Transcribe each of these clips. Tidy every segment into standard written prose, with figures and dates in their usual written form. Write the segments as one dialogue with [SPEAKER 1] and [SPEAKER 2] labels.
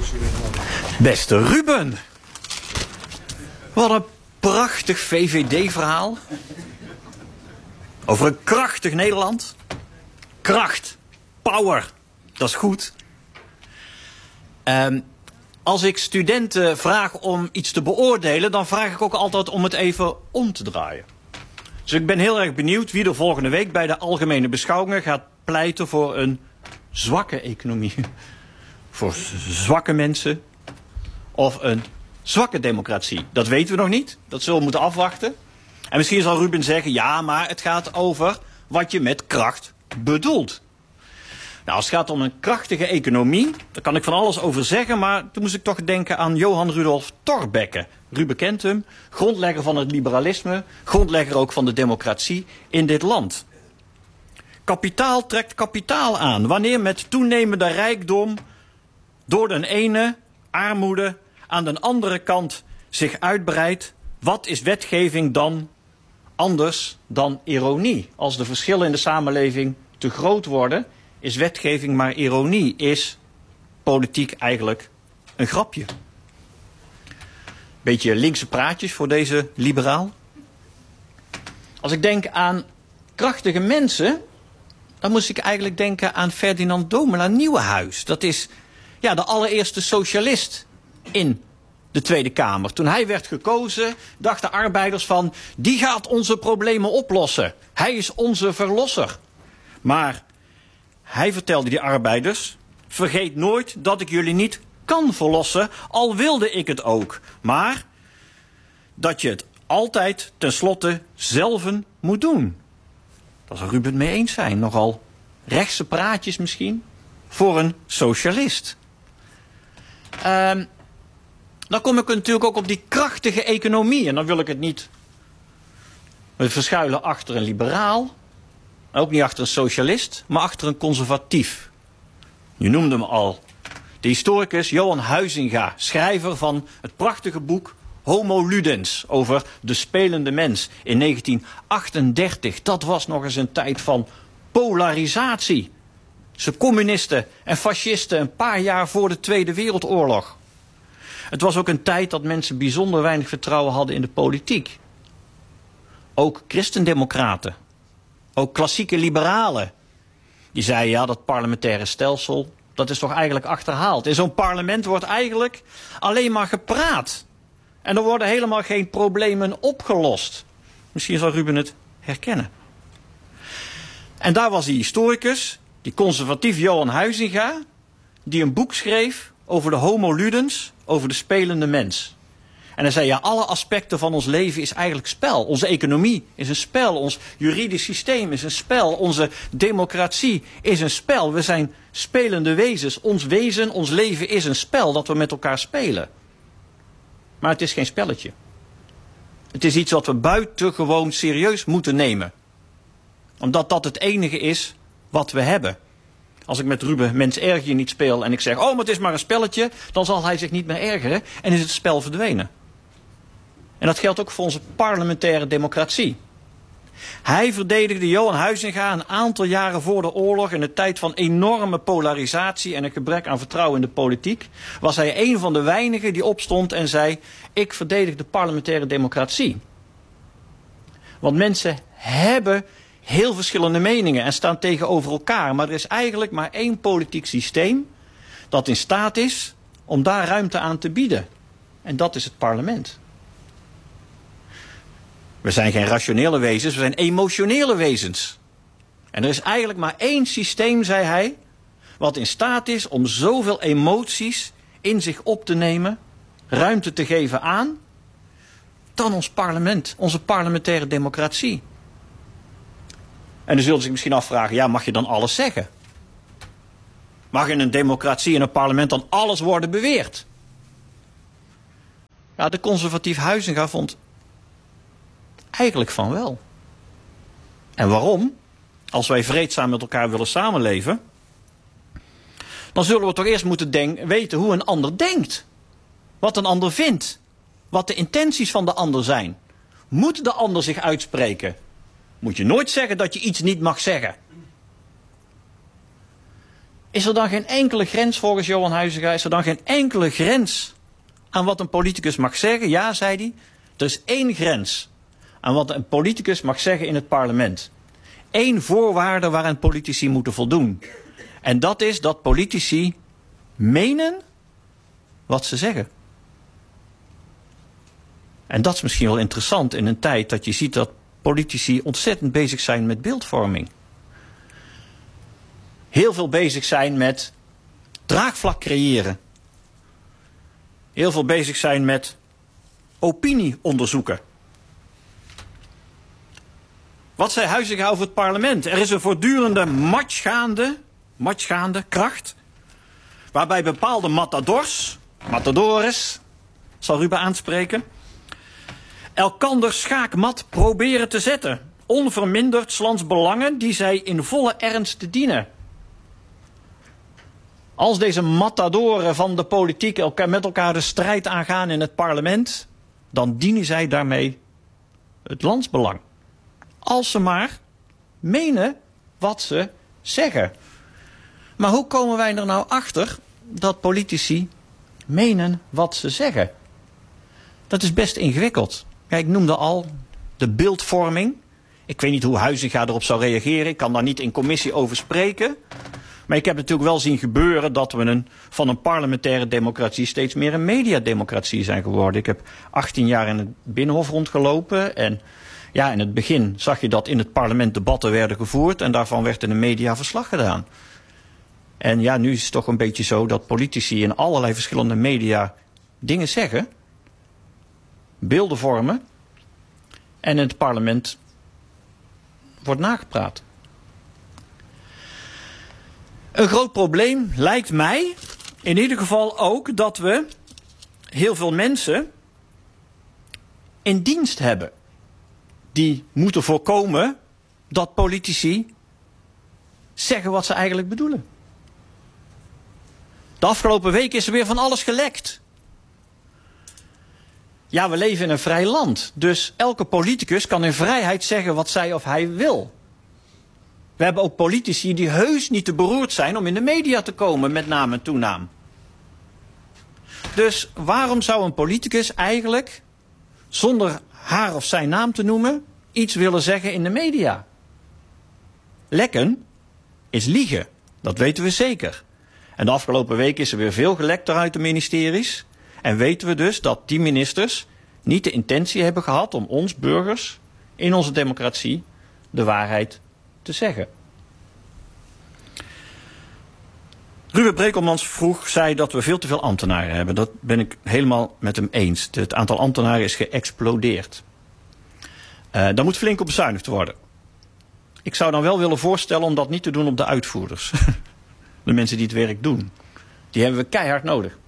[SPEAKER 1] Beste Ruben. Wat een prachtig VVD-verhaal. Over een krachtig Nederland. Kracht. Power. Dat is goed. Als ik studenten vraag om iets te beoordelen, dan vraag ik ook altijd om het even om te draaien. Dus ik ben heel erg benieuwd wie er volgende week bij de algemene beschouwingen gaat pleiten voor een zwakke economie. Voor zwakke mensen. Of een zwakke democratie. Dat weten we nog niet. Dat zullen we moeten afwachten. En misschien zal Ruben zeggen, ja, maar het gaat over wat je met kracht bedoelt. Nou, als het gaat om een krachtige economie, daar kan ik van alles over zeggen, maar toen moest ik toch denken aan Johan Rudolf Thorbecke. Ruben kent hem, grondlegger van het liberalisme, grondlegger ook van de democratie in dit land. Kapitaal trekt kapitaal aan, wanneer met toenemende rijkdom door de ene armoede aan de andere kant zich uitbreidt. Wat is wetgeving dan anders dan ironie? Als de verschillen in de samenleving te groot worden, is wetgeving maar ironie, is politiek eigenlijk een grapje. Beetje linkse praatjes voor deze liberaal. Als ik denk aan krachtige mensen, dan moest ik eigenlijk denken aan Ferdinand Domela Nieuwenhuis. Dat is ja, de allereerste socialist in de Tweede Kamer. Toen hij werd gekozen, dachten arbeiders van, die gaat onze problemen oplossen. Hij is onze verlosser. Maar hij vertelde die arbeiders, vergeet nooit dat ik jullie niet kan verlossen, al wilde ik het ook. Maar dat je het altijd tenslotte zelven moet doen. Daar zal Ruben het mee eens zijn. Nogal rechtse praatjes misschien voor een socialist. Dan kom ik natuurlijk ook op die krachtige economie. En dan wil ik het niet verschuilen achter een liberaal. Ook niet achter een socialist, maar achter een conservatief. Je noemde hem al. De historicus Johan Huizinga, schrijver van het prachtige boek Homo Ludens over de spelende mens in 1938. Dat was nog eens een tijd van polarisatie. Tussen communisten en fascisten een paar jaar voor de Tweede Wereldoorlog. Het was ook een tijd dat mensen bijzonder weinig vertrouwen hadden in de politiek. Ook christendemocraten. Ook klassieke liberalen. Die zeiden, ja, dat parlementaire stelsel, dat is toch eigenlijk achterhaald. In zo'n parlement wordt eigenlijk alleen maar gepraat. En er worden helemaal geen problemen opgelost. Misschien zal Ruben het herkennen. En daar was die historicus, die conservatief Johan Huizinga, die een boek schreef over de homo ludens, over de spelende mens. En hij zei, ja, alle aspecten van ons leven is eigenlijk spel. Onze economie is een spel, ons juridisch systeem is een spel, onze democratie is een spel. We zijn spelende wezens. Ons wezen, ons leven is een spel dat we met elkaar spelen. Maar het is geen spelletje. Het is iets wat we buitengewoon serieus moeten nemen. Omdat dat het enige is wat we hebben. Als ik met Ruben Mens erger je niet speel en ik zeg, oh, maar het is maar een spelletje, dan zal hij zich niet meer ergeren en is het spel verdwenen. En dat geldt ook voor onze parlementaire democratie. Hij verdedigde Johan Huizinga een aantal jaren voor de oorlog, in een tijd van enorme polarisatie en een gebrek aan vertrouwen in de politiek, was hij een van de weinigen die opstond en zei, ik verdedig de parlementaire democratie. Want mensen hebben heel verschillende meningen en staan tegenover elkaar, maar er is eigenlijk maar één politiek systeem dat in staat is om daar ruimte aan te bieden. En dat is het parlement. We zijn geen rationele wezens, we zijn emotionele wezens. En er is eigenlijk maar één systeem, zei hij, wat in staat is om zoveel emoties in zich op te nemen, ruimte te geven aan, dan ons parlement, onze parlementaire democratie. En dan zullen ze zich misschien afvragen, ja, mag je dan alles zeggen? Mag in een democratie, in een parlement dan alles worden beweerd? Ja, de conservatief Huizinga vond eigenlijk van wel. En waarom? Als wij vreedzaam met elkaar willen samenleven, dan zullen we toch eerst moeten weten hoe een ander denkt. Wat een ander vindt. Wat de intenties van de ander zijn. Moet de ander zich uitspreken? Moet je nooit zeggen dat je iets niet mag zeggen. Is er dan geen enkele grens, volgens Johan Huizinga, is er dan geen enkele grens aan wat een politicus mag zeggen? Ja, zei hij, er is één grens aan wat een politicus mag zeggen in het parlement. Eén voorwaarde waaraan politici moeten voldoen. En dat is dat politici menen wat ze zeggen. En dat is misschien wel interessant in een tijd dat je ziet dat politici ontzettend bezig zijn met beeldvorming. Heel veel bezig zijn met draagvlak creëren. Heel veel bezig zijn met opinie onderzoeken. Wat zei Huizinga over het parlement? Er is een voortdurende matchgaande kracht, waarbij bepaalde matadores, zal Ruben aanspreken, elkander schaakmat proberen te zetten, onverminderd 's lands belangen die zij in volle ernst te dienen. Als deze matadoren van de politiek met elkaar de strijd aangaan in het parlement, dan dienen zij daarmee het landsbelang. Als ze maar menen wat ze zeggen. Maar hoe komen wij er nou achter dat politici menen wat ze zeggen? Dat is best ingewikkeld. Ja, ik noemde al de beeldvorming. Ik weet niet hoe Huizinga erop zou reageren. Ik kan daar niet in commissie over spreken. Maar ik heb natuurlijk wel zien gebeuren dat we van een parlementaire democratie steeds meer een mediademocratie zijn geworden. Ik heb 18 jaar in het Binnenhof rondgelopen. En ja, in het begin zag je dat in het parlement debatten werden gevoerd. En daarvan werd in de media verslag gedaan. En ja, nu is het toch een beetje zo dat politici in allerlei verschillende media dingen zeggen. Beelden vormen. En in het parlement wordt nagepraat. Een groot probleem lijkt mij in ieder geval ook dat we heel veel mensen in dienst hebben. Die moeten voorkomen dat politici zeggen wat ze eigenlijk bedoelen. De afgelopen week is er weer van alles gelekt. Ja, we leven in een vrij land. Dus elke politicus kan in vrijheid zeggen wat zij of hij wil. We hebben ook politici die heus niet te beroerd zijn om in de media te komen, met naam en toenaam. Dus waarom zou een politicus eigenlijk, zonder haar of zijn naam te noemen, iets willen zeggen in de media? Lekken is liegen, dat weten we zeker. En de afgelopen week is er weer veel gelekt uit de ministeries. En weten we dus dat die ministers niet de intentie hebben gehad om ons burgers in onze democratie de waarheid te zeggen. Ruben Brekelmans zei dat we veel te veel ambtenaren hebben. Dat ben ik helemaal met hem eens. Het aantal ambtenaren is geëxplodeerd. Daar moet flink op bezuinigd worden. Ik zou dan wel willen voorstellen om dat niet te doen op de uitvoerders. De mensen die het werk doen. Die hebben we keihard nodig.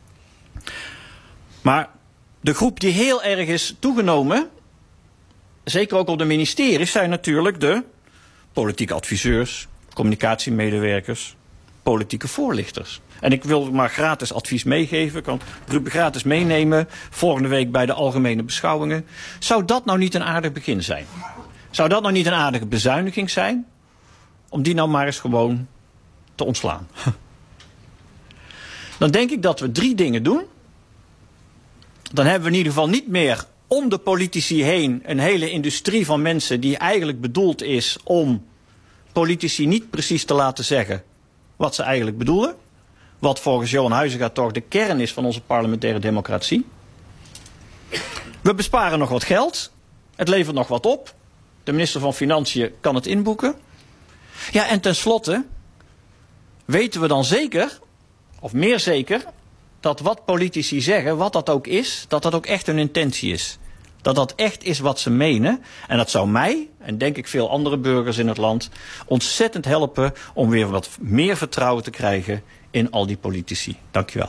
[SPEAKER 1] Maar de groep die heel erg is toegenomen, zeker ook op de ministeries, zijn natuurlijk de politieke adviseurs, communicatiemedewerkers, politieke voorlichters. En ik wil maar gratis advies meegeven. Ik kan Ruben gratis meenemen volgende week bij de algemene beschouwingen. Zou dat nou niet een aardig begin zijn? Zou dat nou niet een aardige bezuiniging zijn? Om die nou maar eens gewoon te ontslaan. Dan denk ik dat we 3 dingen doen. Dan hebben we in ieder geval niet meer om de politici heen een hele industrie van mensen die eigenlijk bedoeld is om politici niet precies te laten zeggen wat ze eigenlijk bedoelen. Wat volgens Johan Huizinga toch de kern is van onze parlementaire democratie. We besparen nog wat geld. Het levert nog wat op. De minister van Financiën kan het inboeken. Ja, en tenslotte weten we dan zeker, of meer zeker, dat wat politici zeggen, wat dat ook is, dat dat ook echt hun intentie is. Dat dat echt is wat ze menen. En dat zou mij, en denk ik veel andere burgers in het land, ontzettend helpen om weer wat meer vertrouwen te krijgen in al die politici. Dank je wel.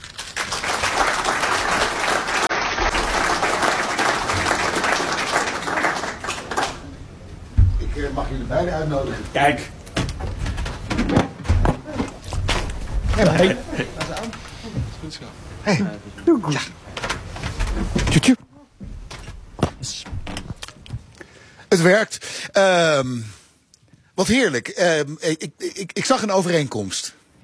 [SPEAKER 2] Ik mag jullie beiden uitnodigen.
[SPEAKER 1] Kijk.
[SPEAKER 2] Hey. Hey. Doe goed. Ja. Het werkt. Wat heerlijk. Ik zag een overeenkomst.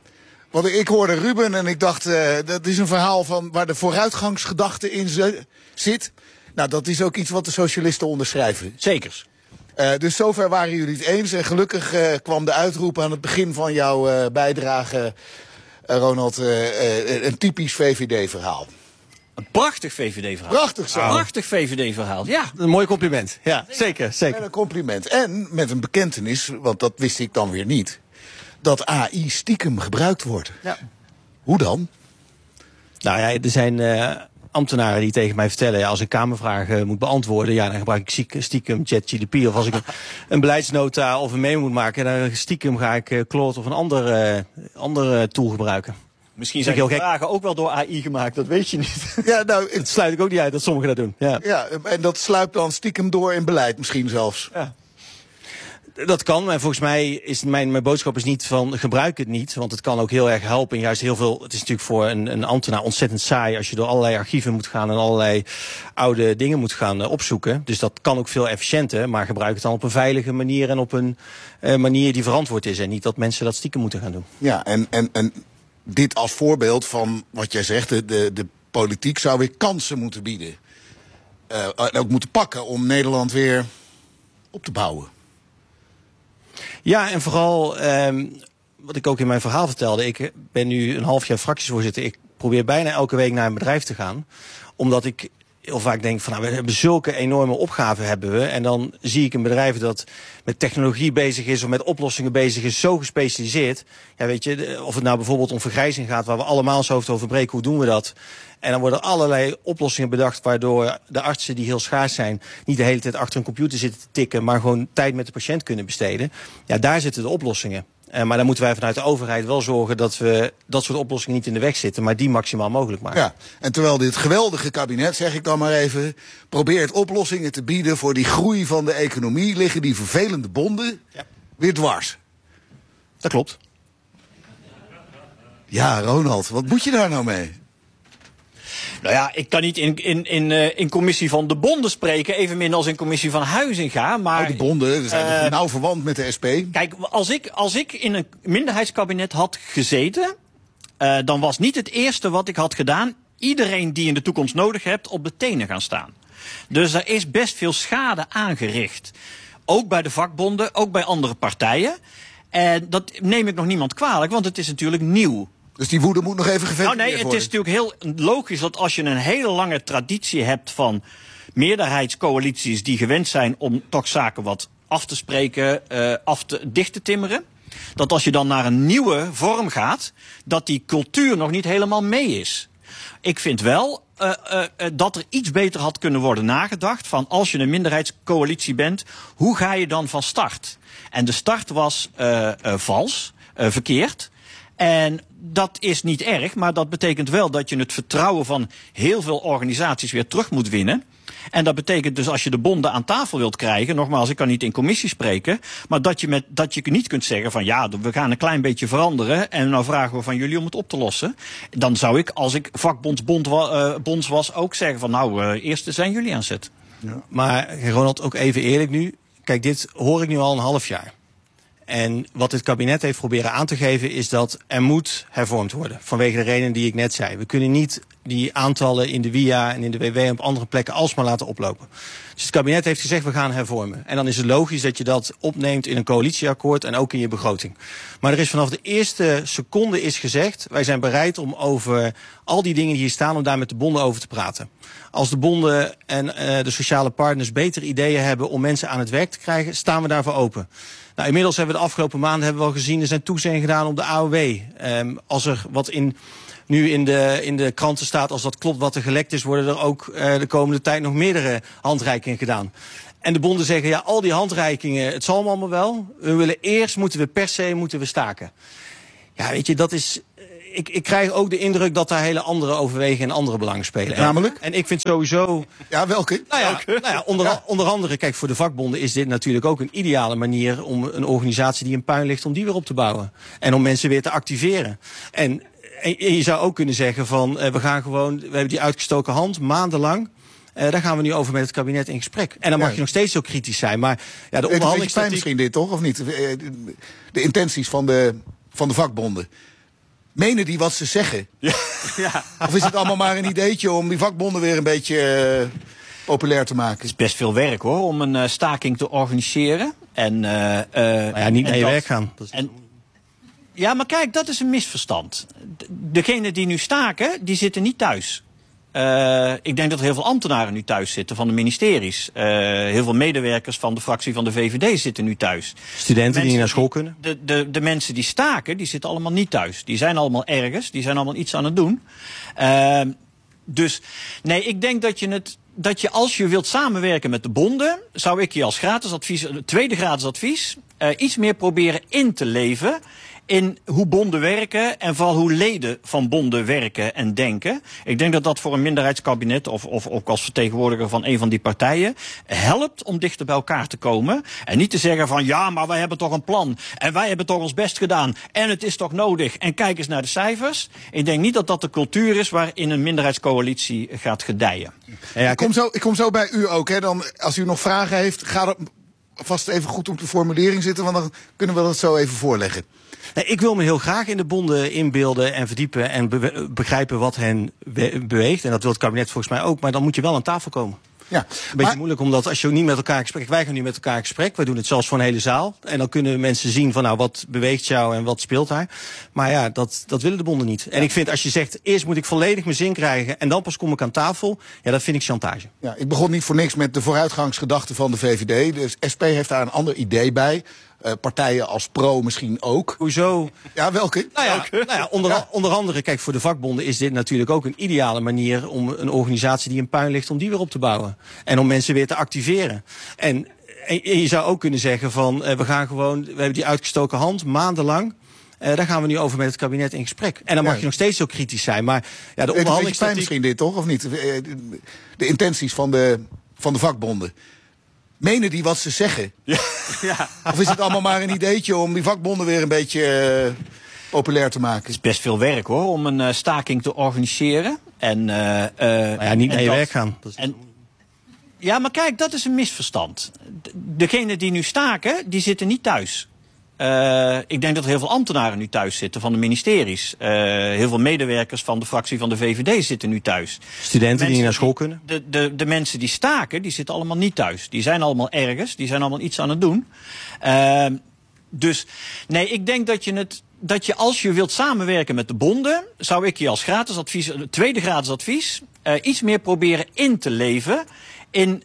[SPEAKER 2] Want ik hoorde Ruben en ik dacht, dat is een verhaal van waar de vooruitgangsgedachte in zit. Nou, dat is ook iets wat de socialisten onderschrijven.
[SPEAKER 1] Zekers.
[SPEAKER 2] Dus zover waren jullie het eens. En gelukkig kwam de uitroep aan het begin van jouw bijdrage, Ronald, een typisch VVD-verhaal.
[SPEAKER 1] Een prachtig VVD-verhaal.
[SPEAKER 2] Prachtig zo.
[SPEAKER 1] Prachtig VVD-verhaal, ja.
[SPEAKER 3] Een mooi compliment. Ja, zeker.
[SPEAKER 2] En een compliment. En met een bekentenis, want dat wist ik dan weer niet, dat AI stiekem gebruikt wordt.
[SPEAKER 3] Ja.
[SPEAKER 2] Hoe dan?
[SPEAKER 3] Nou ja, er zijn ambtenaren die tegen mij vertellen, ja, als ik kamervragen moet beantwoorden, ja, dan gebruik ik stiekem ChatGPT. Of als ik een beleidsnota of een memo moet maken, dan stiekem ga ik Claude of een andere tool gebruiken.
[SPEAKER 1] Misschien zijn die vragen ook wel door AI gemaakt, dat weet je niet.
[SPEAKER 2] Ja, nou,
[SPEAKER 3] Dat sluit ik ook niet uit dat sommigen dat doen. Ja.
[SPEAKER 2] Ja, en dat sluipt dan stiekem door in beleid misschien zelfs.
[SPEAKER 3] Ja. Dat kan, en volgens mij is mijn boodschap is niet van gebruik het niet, want het kan ook heel erg helpen. En juist heel veel, het is natuurlijk voor een ambtenaar ontzettend saai als je door allerlei archieven moet gaan en allerlei oude dingen moet gaan opzoeken. Dus dat kan ook veel efficiënter, maar gebruik het dan op een veilige manier en op een manier die verantwoord is. En niet dat mensen dat stiekem moeten gaan doen.
[SPEAKER 2] Ja, en dit als voorbeeld van wat jij zegt, de politiek zou weer kansen moeten bieden. En ook moeten pakken om Nederland weer op te bouwen.
[SPEAKER 3] Ja, en vooral wat ik ook in mijn verhaal vertelde. Ik ben nu een half jaar fractievoorzitter. Ik probeer bijna elke week naar een bedrijf te gaan. Omdat ik heel vaak denk van, nou, we hebben zulke enorme opgaven hebben we. En dan zie ik een bedrijf dat met technologie bezig is of met oplossingen bezig is, zo gespecialiseerd. Ja, weet je, of het nou bijvoorbeeld om vergrijzing gaat, waar we allemaal ons hoofd over breken, hoe doen we dat? En dan worden allerlei oplossingen bedacht waardoor de artsen die heel schaars zijn niet de hele tijd achter een computer zitten te tikken, maar gewoon tijd met de patiënt kunnen besteden. Ja, daar zitten de oplossingen. Maar dan moeten wij vanuit de overheid wel zorgen dat we dat soort oplossingen niet in de weg zitten, maar die maximaal mogelijk maken.
[SPEAKER 2] Ja, en terwijl dit geweldige kabinet, zeg ik dan maar even, probeert oplossingen te bieden voor die groei van de economie, liggen die vervelende bonden weer dwars.
[SPEAKER 3] Dat klopt.
[SPEAKER 2] Ja, Ronald, wat moet je daar nou mee?
[SPEAKER 1] Nou ja, ik kan niet in commissie van de bonden spreken, evenmin als in commissie van Huizinga. Maar
[SPEAKER 2] De bonden zijn nauw verwant met de SP.
[SPEAKER 1] Kijk, als ik in een minderheidskabinet had gezeten, dan was niet het eerste wat ik had gedaan iedereen die in de toekomst nodig hebt op de tenen gaan staan. Dus er is best veel schade aangericht. Ook bij de vakbonden, ook bij andere partijen. En dat neem ik nog niemand kwalijk, want het is natuurlijk nieuw.
[SPEAKER 2] Dus die woede moet nog even geventileerd worden.
[SPEAKER 1] Nou nee, het is natuurlijk heel logisch dat als je een hele lange traditie hebt van meerderheidscoalities die gewend zijn om toch zaken wat af te spreken, dicht te timmeren, dat als je dan naar een nieuwe vorm gaat, dat die cultuur nog niet helemaal mee is. Ik vind wel dat er iets beter had kunnen worden nagedacht van als je een minderheidscoalitie bent, hoe ga je dan van start? En de start was vals, verkeerd. En dat is niet erg, maar dat betekent wel dat je het vertrouwen van heel veel organisaties weer terug moet winnen. En dat betekent dus als je de bonden aan tafel wilt krijgen, nogmaals, ik kan niet in commissie spreken, maar dat je niet kunt zeggen van ja, we gaan een klein beetje veranderen en nou vragen we van jullie om het op te lossen. Dan zou ik, als ik vakbonds was, ook zeggen van nou, eerst zijn jullie aan zet.
[SPEAKER 3] Ja. Maar Ronald, ook even eerlijk nu. Kijk, dit hoor ik nu al een half jaar. En wat het kabinet heeft proberen aan te geven is dat er moet hervormd worden. Vanwege de redenen die ik net zei. We kunnen niet die aantallen in de WIA en in de WW en op andere plekken alsmaar laten oplopen. Dus het kabinet heeft gezegd we gaan hervormen. En dan is het logisch dat je dat opneemt in een coalitieakkoord en ook in je begroting. Maar er is vanaf de eerste seconde is gezegd, wij zijn bereid om over al die dingen die hier staan, om daar met de bonden over te praten. Als de bonden en de sociale partners betere ideeën hebben om mensen aan het werk te krijgen, staan we daarvoor open. Nou, inmiddels hebben we de afgelopen maanden al gezien, er zijn toezeggingen gedaan op de AOW. Als er wat nu in de kranten staat, als dat klopt wat er gelekt is, worden er ook de komende tijd nog meerdere handreikingen gedaan. En de bonden zeggen, ja, al die handreikingen, het zal allemaal wel. Moeten we per se staken. Ja, weet je, dat is. Ik krijg ook de indruk dat daar hele andere overwegingen en andere belangen spelen.
[SPEAKER 2] Namelijk?
[SPEAKER 3] En ik vind sowieso.
[SPEAKER 2] Ja, welke?
[SPEAKER 3] Onder andere, kijk, voor de vakbonden is dit natuurlijk ook een ideale manier om een organisatie die in puin ligt, om die weer op te bouwen. En om mensen weer te activeren. En je zou ook kunnen zeggen van, we hebben die uitgestoken hand, maandenlang. Daar gaan we nu over met het kabinet in gesprek. En dan mag je nog steeds zo kritisch zijn. Maar ja, de onderhandelingstactiek.
[SPEAKER 2] Misschien dit toch, of niet? De intenties van de vakbonden. Menen die wat ze zeggen?
[SPEAKER 1] Ja.
[SPEAKER 2] Of is het allemaal maar een ideetje om die vakbonden weer een beetje populair te maken?
[SPEAKER 1] Het is best veel werk hoor, om een staking te organiseren. En,
[SPEAKER 3] niet naar je werk gaan.
[SPEAKER 1] Ja, maar kijk, dat is een misverstand. Degenen die nu staken, die zitten niet thuis. Ik denk dat er heel veel ambtenaren nu thuis zitten van de ministeries. Heel veel medewerkers van de fractie van de VVD zitten nu thuis.
[SPEAKER 3] Studenten die niet naar school kunnen.
[SPEAKER 1] De mensen die staken, die zitten allemaal niet thuis. Die zijn allemaal ergens, die zijn allemaal iets aan het doen. Dus nee, ik denk dat je als je wilt samenwerken met de bonden, zou ik je als gratis advies, tweede gratis advies, iets meer proberen in te leven in hoe bonden werken en vooral hoe leden van bonden werken en denken. Ik denk dat dat voor een minderheidskabinet of ook als vertegenwoordiger van een van die partijen helpt om dichter bij elkaar te komen. En niet te zeggen van ja, maar wij hebben toch een plan en wij hebben toch ons best gedaan en het is toch nodig en kijk eens naar de cijfers. Ik denk niet dat dat de cultuur is waarin een minderheidscoalitie gaat gedijen.
[SPEAKER 3] Ja,
[SPEAKER 2] Ik kom zo bij u ook. Hè. Dan, als u nog vragen heeft, ga er vast even goed op de formulering zitten, want dan kunnen we dat zo even voorleggen.
[SPEAKER 3] Nee, ik wil me heel graag in de bonden inbeelden en verdiepen en begrijpen wat hen beweegt. En dat wil het kabinet volgens mij ook, maar dan moet je wel aan tafel komen.
[SPEAKER 2] Ja,
[SPEAKER 3] een beetje moeilijk, omdat als je ook niet met elkaar in gesprek... Wij gaan nu met elkaar in gesprek, wij doen het zelfs voor een hele zaal. En dan kunnen mensen zien van nou, wat beweegt jou en wat speelt daar. Maar ja, dat willen de bonden niet. En ik vind, als je zegt, eerst moet ik volledig mijn zin krijgen en dan pas kom ik aan tafel, ja, dat vind ik chantage.
[SPEAKER 2] Ja, ik begon niet voor niks met de vooruitgangsgedachten van de VVD. De SP heeft daar een ander idee bij. Partijen als Pro misschien ook.
[SPEAKER 3] Hoezo?
[SPEAKER 2] Ja, welke?
[SPEAKER 3] Nou ja, onder andere, kijk, voor de vakbonden is dit natuurlijk ook een ideale manier om een organisatie die in puin ligt, om die weer op te bouwen. En om mensen weer te activeren. En je zou ook kunnen zeggen van, we hebben die uitgestoken hand, maandenlang. Daar gaan we nu over met het kabinet in gesprek. En dan mag je nog steeds zo kritisch zijn. Maar ja, de onderhandelingstactiek...
[SPEAKER 2] misschien dit, toch? Of niet? De intenties van de vakbonden. Menen die wat ze zeggen?
[SPEAKER 1] Ja.
[SPEAKER 2] Of is het allemaal maar een ideetje om die vakbonden weer een beetje populair te maken?
[SPEAKER 1] Het is best veel werk hoor, om een staking te organiseren. En,
[SPEAKER 3] niet naar je werk gaan.
[SPEAKER 1] Ja, maar kijk, dat is een misverstand. Degenen die nu staken, die zitten niet thuis. Ik denk dat er heel veel ambtenaren nu thuis zitten van de ministeries. Heel veel medewerkers van de fractie van de VVD zitten nu thuis.
[SPEAKER 3] Studenten die niet naar school kunnen.
[SPEAKER 1] De mensen die staken, die zitten allemaal niet thuis. Die zijn allemaal ergens, die zijn allemaal iets aan het doen. Dus nee, ik denk dat je als je wilt samenwerken met de bonden, zou ik je als gratis advies, tweede gratis advies, iets meer proberen in te leven in